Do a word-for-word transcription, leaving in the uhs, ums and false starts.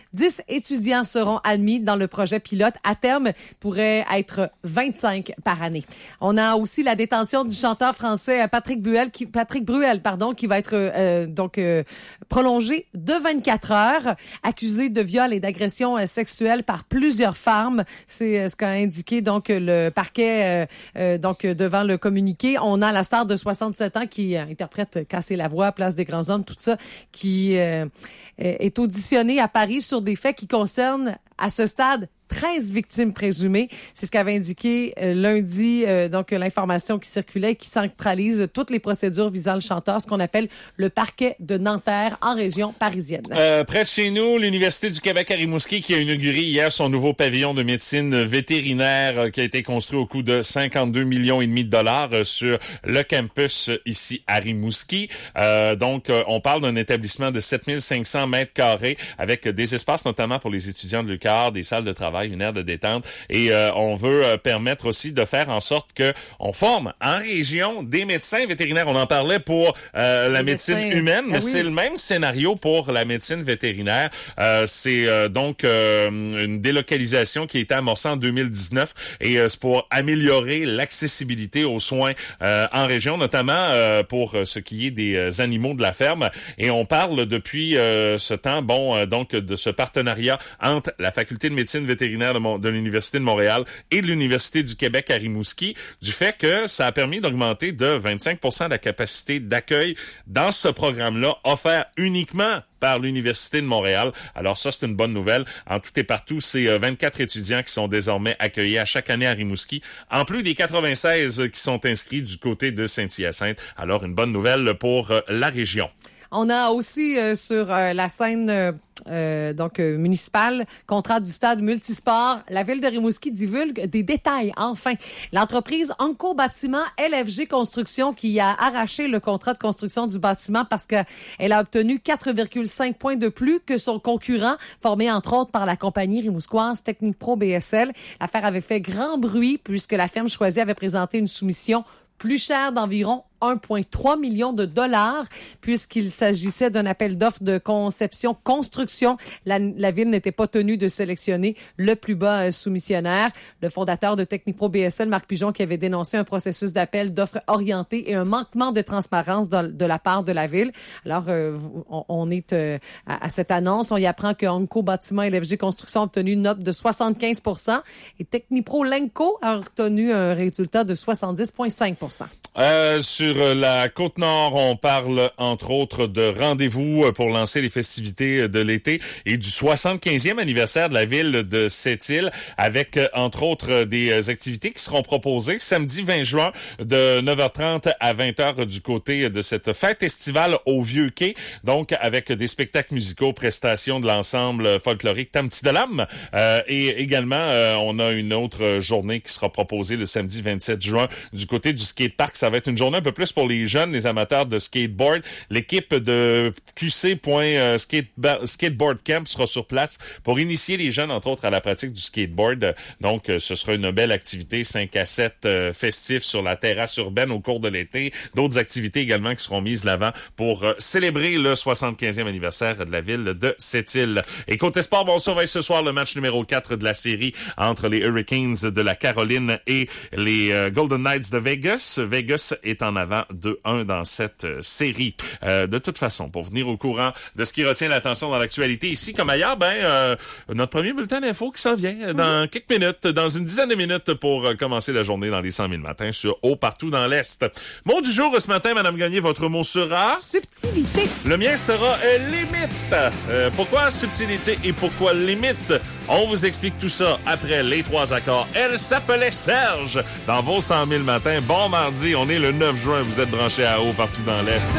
dix étudiants seront admis dans le projet pilote. À terme, pourrait être vingt-cinq par année. On a aussi la détention du chanteur français Patrick Bruel, qui, Patrick Bruel, pardon, qui va être euh, donc euh, prolongé de vingt-quatre heures, accusé de viol et d'agression euh, sexuelle par plusieurs femmes. C'est euh, ce qu'a indiqué donc le parquet euh, euh, donc devant le communiqué. On a la star de soixante-sept ans qui euh, interprète Casser la voix, Place des grands hommes, tout ça, qui euh, est auditionné à Paris sur des faits qui concernent à ce stade treize victimes présumées. C'est ce qu'avait indiqué euh, lundi, euh, donc l'information qui circulait, qui centralise toutes les procédures visant le chanteur, ce qu'on appelle le parquet de Nanterre en région parisienne. Euh, près de chez nous, l'Université du Québec à Rimouski qui a inauguré hier son nouveau pavillon de médecine vétérinaire euh, qui a été construit au coût de cinquante-deux millions et demi de dollars euh, sur le campus euh, ici à Rimouski. Euh, donc, euh, on parle d'un établissement de sept mille cinq cents mètres carrés avec des espaces notamment pour les étudiants de l'U Q A R, des salles de travail, une aire de détente et euh, on veut euh, permettre aussi de faire en sorte que on forme en région des médecins vétérinaires. On en parlait pour euh, la les médecine médecins. humaine, mais ah oui. C'est le même scénario pour la médecine vétérinaire. Euh, c'est euh, donc euh, une délocalisation qui a été amorcée en deux mille dix-neuf et euh, c'est pour améliorer l'accessibilité aux soins euh, en région, notamment euh, pour ce qui est des euh, animaux de la ferme. Et on parle depuis euh, ce temps, bon, euh, donc de ce partenariat entre la faculté de médecine vétérinaire de, Mon- de l'Université de Montréal et de l'Université du Québec à Rimouski, du fait que ça a permis d'augmenter de vingt-cinq pour cent la capacité d'accueil dans ce programme-là, offert uniquement par l'Université de Montréal. Alors ça, c'est une bonne nouvelle. En tout et partout, c'est vingt-quatre étudiants qui sont désormais accueillis à chaque année à Rimouski, en plus des quatre-vingt-seize qui sont inscrits du côté de Saint-Hyacinthe. Alors, une bonne nouvelle pour euh, la région. On a aussi euh, sur euh, la scène euh, euh, donc euh, municipale, contrat du stade multisport, la ville de Rimouski divulgue des détails. Enfin, l'entreprise Onco Bâtiment L F G Construction qui a arraché le contrat de construction du bâtiment parce qu'elle a obtenu quatre virgule cinq points de plus que son concurrent, formé entre autres par la compagnie rimouskoise Technipro B S L. L'affaire avait fait grand bruit puisque la firme choisie avait présenté une soumission plus chère d'environ un virgule trois million de dollars, puisqu'il s'agissait d'un appel d'offres de conception-construction. La, la ville n'était pas tenue de sélectionner le plus bas euh, soumissionnaire. Le fondateur de Technipro B S L, Marc Pigeon, qui avait dénoncé un processus d'appel d'offres orienté et un manquement de transparence de, de la part de la ville. Alors, euh, on, on est euh, à, à cette annonce. On y apprend que Onco Bâtiment et L F G Construction a obtenu une note de soixante-quinze pour cent et Technipro Lenco a obtenu un résultat de soixante-dix virgule cinq pour cent. Euh, sur la Côte-Nord, on parle entre autres de rendez-vous pour lancer les festivités de l'été et du soixante-quinzième anniversaire de la ville de Sept-Îles avec entre autres des activités qui seront proposées samedi vingt juin de neuf heures trente à vingt heures du côté de cette fête estivale au Vieux-Quai, donc avec des spectacles musicaux, prestations de l'ensemble folklorique Tam-Ti-de-Lam euh, et également euh, on a une autre journée qui sera proposée le samedi vingt-sept juin du côté du skatepark. Ça va être une journée un peu plus pour les jeunes, les amateurs de skateboard. L'équipe de Q C Skateboard Camp sera sur place pour initier les jeunes, entre autres, à la pratique du skateboard. Donc, ce sera une belle activité, cinq à sept euh, festifs sur la terrasse urbaine au cours de l'été. D'autres activités également qui seront mises de l'avant pour euh, célébrer le soixante-quinzième anniversaire de la ville de Sept-Îles. Et côté sport, bon, on surveille ce soir le match numéro quatre de la série entre les Hurricanes de la Caroline et les euh, Golden Knights de Vegas. Vegas est en avant deux un dans cette euh, série. Euh, de toute façon, pour venir au courant de ce qui retient l'attention dans l'actualité ici comme ailleurs, ben euh, notre premier bulletin d'info qui s'en vient dans mm-hmm. quelques minutes, dans une dizaine de minutes pour euh, commencer la journée dans les cent mille matins sur Haut partout dans l'Est. Mot du jour ce matin, Madame Gagné, votre mot sera... Subtilité. Le mien sera euh, limite. Euh, pourquoi subtilité et pourquoi limite? On vous explique tout ça après les trois accords. Elle s'appelait Serge dans vos cent mille matins. Bon mardi, on est le neuf juin, vous êtes branchés à Haut partout dans l'Est.